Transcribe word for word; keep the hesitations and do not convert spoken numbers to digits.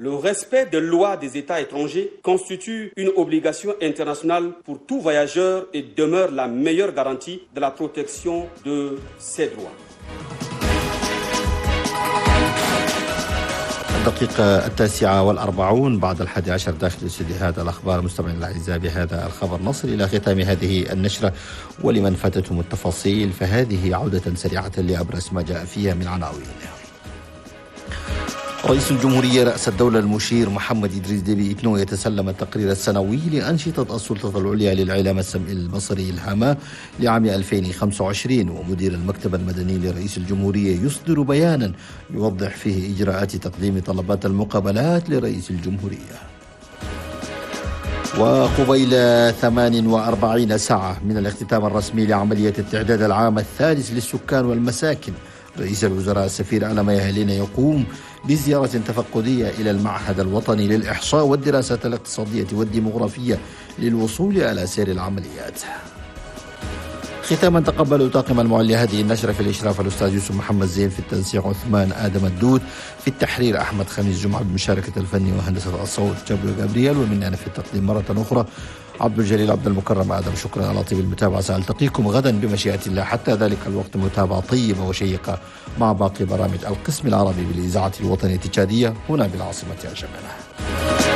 Le respect des lois des États étrangers constitue une obligation internationale pour tout voyageur et demeure la meilleure garantie de la protection de ses droits. الدقيقة التاسعة والأربعون بعد الحادي عشر داخل استديو هذا الأخبار. مستمعينا الأعزاء، بهذا الخبر نصل إلى ختام هذه النشرة، ولمن فاتتهم التفاصيل فهذه عودة سريعة لأبرز ما جاء فيها من عناوين. رئيس الجمهورية رأس الدولة المشير محمد إدريس ديبي إتنو يتسلم التقرير السنوي لأنشطة السلطة العليا للإعلام السمعي البصري الهامة لعام ألفين وخمسة وعشرين، ومدير المكتب المدني لرئيس الجمهورية يصدر بيانا يوضح فيه إجراءات تقديم طلبات المقابلات لرئيس الجمهورية. وقبيل ثمان وأربعين ساعة من الاختتام الرسمي لعملية التعداد العام الثالث للسكان والمساكن، رئيس الوزراء السفير ألم يهلين يقوم بزيارة تفقدية إلى المعهد الوطني للإحصاء والدراسات الاقتصادية والديمغرافية للوصول على سير العمليات. ختاما، تقبلوا طاقم المعد لهذه النشرة في الإشراف الأستاذ يوسف محمد زين، في التنسيق عثمان آدم الدود، في التحرير أحمد خميس جمعة، بمشاركة الفني وهندسة الصوت جابر جابرييل، ومن أنا في التقديم مرة أخرى عبد الجليل عبد المكرم آدم. شكرا على طيب المتابعة، سألتقيكم غدا بمشيئة الله. حتى ذلك الوقت متابعة طيبة وشيقة مع باقي برامج القسم العربي بالإذاعة الوطنية التشادية هنا بالعاصمة الجمالة.